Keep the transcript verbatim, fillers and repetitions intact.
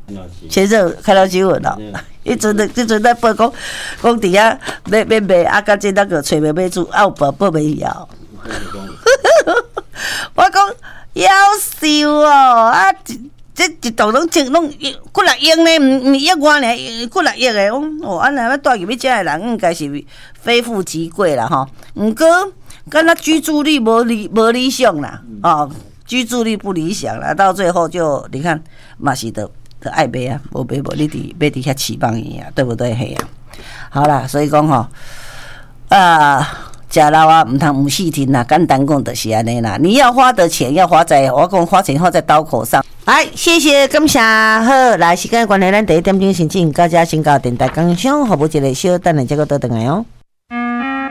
先生看到新闻了，迄阵的，迄阵在报讲，讲底下要要卖啊，甲这那个找卖买主，啊有报报袂了。我讲夭寿哦，啊，这一栋拢千拢几六亿呢，毋毋亿外呢，几六亿的。哦，安尼要带入去遮的人，应该是非富即贵啦吼。毋过，敢若居住率无理无理想啦，哦，居住率不理想啦，到最后就你看，嘛是得得爱买啊，无买无你伫买伫遐起帮伊啊，对不对？嘿啊，好啦，所以讲吼，啊。食老啊，唔通唔细听啦，简单讲就是安尼啦。你要花的钱要花在，我讲花钱花在刀口上。来，谢谢，感谢好，来时间关系，咱第一点钟先进，大家先到电台讲声，服务一个小等下再个倒转来哦。